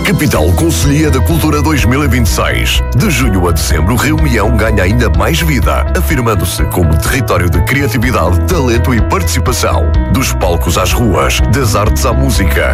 Capital Conselhia da Cultura 2026. De junho a dezembro, Reunião ganha ainda mais vida, afirmando-se como território de criatividade, talento e participação. Dos palcos às ruas, das artes à música,